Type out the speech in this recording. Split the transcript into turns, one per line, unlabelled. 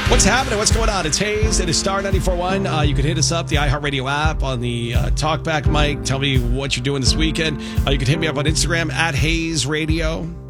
What's happening? What's going on? It's Hayes. It is Star 94.1. You can hit us up, the iHeartRadio app, on the Talkback mic. Tell me what you're doing this weekend. You can hit me up on Instagram at Hayes Radio.